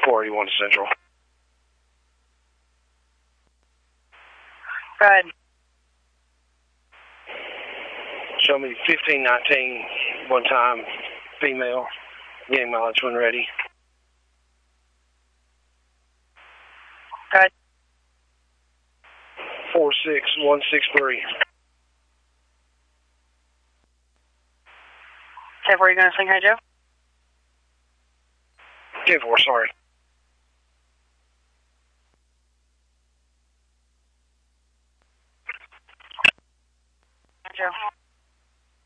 481 Central. Go ahead. Show me 1519 one time, female, getting mileage when ready. Go ahead. 46163. 10-4, you going to Shanghai Joe? 10-4, sorry.